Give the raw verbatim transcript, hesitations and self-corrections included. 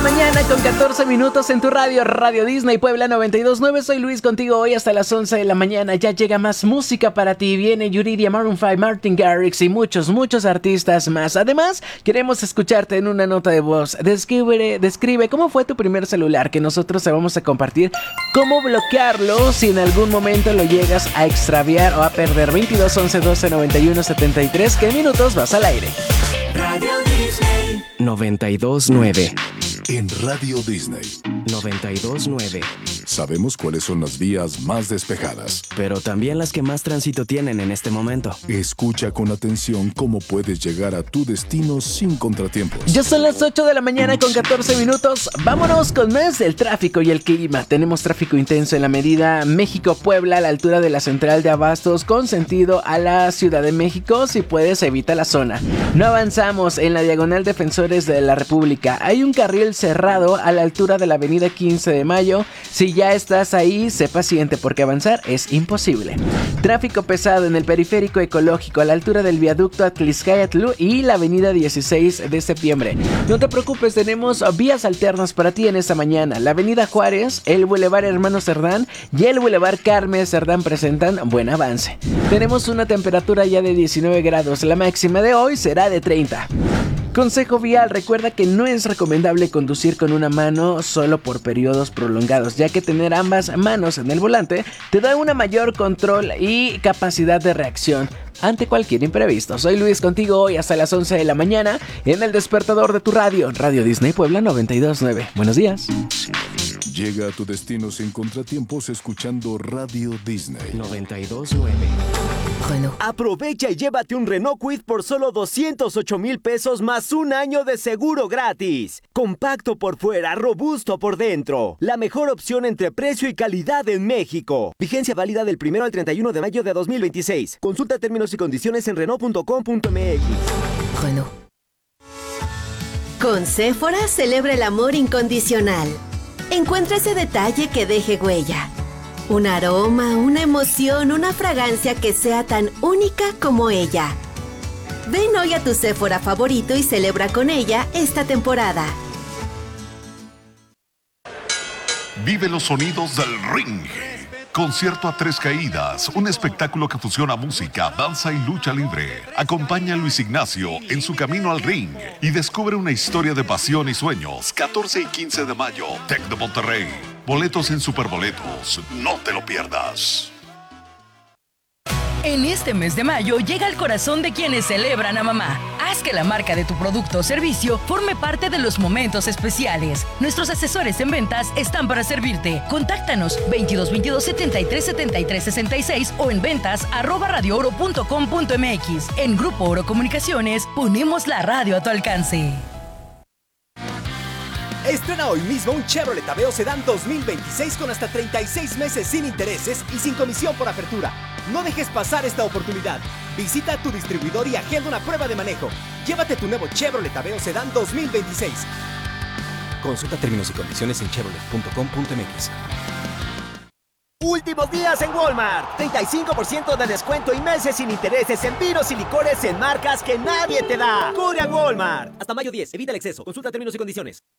mañana con catorce minutos en tu radio, Radio Disney Puebla noventa y dos punto nueve. Soy Luis contigo hoy hasta las once de la mañana. Ya llega más música para ti. Viene Yuridia, Maroon cinco, Martin Garrix y muchos, muchos artistas más. Además, queremos escucharte en una nota de voz. Describe, describe cómo fue tu primer celular, que nosotros te vamos a compartir cómo bloquearlo si en algún momento lo llegas a extraviar o a perder. Veintidós, once, doce, noventa y uno, setenta y tres. ¿Qué minutos vas al aire? Radio Disney noventa y dos punto nueve. En Radio Disney noventa y dos punto nueve. sabemos cuáles son las vías más despejadas, pero también las que más tránsito tienen en este momento. Escucha con atención cómo puedes llegar a tu destino sin contratiempos. Ya son las ocho de la mañana con catorce minutos. Vámonos con más del tráfico y el clima. Tenemos tráfico intenso en la medida México-Puebla a la altura de la central de abastos con sentido a la Ciudad de México. Si puedes, evita la zona. No avanzamos en la diagonal Defensores de la República. Hay un carril cerrado a la altura de la avenida quince de mayo. Si ya estás ahí, sé paciente porque avanzar es imposible. Tráfico pesado en el periférico ecológico a la altura del viaducto Atliscayatl y la avenida dieciséis de septiembre. No te preocupes, tenemos vías alternas para ti en esta mañana. La avenida Juárez, el Boulevard Hermano Cerdán y el Boulevard Carmen Cerdán presentan buen avance. Tenemos una temperatura ya de diecinueve grados, la máxima de hoy será de treinta. Consejo vial, recuerda que no es recomendable conducir con una mano solo por periodos prolongados, ya que tener ambas manos en el volante te da una mayor control y capacidad de reacción ante cualquier imprevisto. Soy Luis contigo hoy hasta las once de la mañana en el despertador de tu radio, Radio Disney Puebla noventa y dos punto nueve. Buenos días. Llega a tu destino sin contratiempos escuchando Radio Disney noventa y dos punto nueve. Bueno. Aprovecha y llévate un Renault Kwid por solo doscientos ocho mil pesos más un año de seguro gratis. Compacto por fuera, robusto por dentro. La mejor opción entre precio y calidad en México. Vigencia válida del primero al treinta y uno de mayo de dos mil veintiséis. Consulta términos y condiciones en renault punto com punto m x. Bueno. Con Sephora celebra el amor incondicional. Encuentra ese detalle que deje huella. Un aroma, una emoción, una fragancia que sea tan única como ella. Ven hoy a tu Sephora favorito y celebra con ella esta temporada. Vive los sonidos del ring. Concierto a tres caídas, un espectáculo que fusiona música, danza y lucha libre. Acompaña a Luis Ignacio en su camino al ring y descubre una historia de pasión y sueños. catorce y quince de mayo, Tec de Monterrey. Boletos en Superboletos, no te lo pierdas. En este mes de mayo llega al corazón de quienes celebran a mamá. Haz que la marca de tu producto o servicio forme parte de los momentos especiales. Nuestros asesores en ventas están para servirte. Contáctanos veintidós veintidós setenta y tres setenta y tres sesenta y seis o en ventas arroba radio oro punto com punto m x. En Grupo Oro Comunicaciones ponemos la radio a tu alcance. Estrena hoy mismo un Chevrolet Aveo Sedán dos mil veintiséis con hasta treinta y seis meses sin intereses y sin comisión por apertura. No dejes pasar esta oportunidad. Visita tu distribuidor y agenda una prueba de manejo. Llévate tu nuevo Chevrolet Aveo Sedán dos mil veintiséis. Consulta términos y condiciones en chevrolet punto com punto m x. Últimos días en Walmart. treinta y cinco por ciento de descuento y meses sin intereses en vinos y licores en marcas que nadie te da. Corre a Walmart. Hasta mayo diez. Evita el exceso. Consulta términos y condiciones.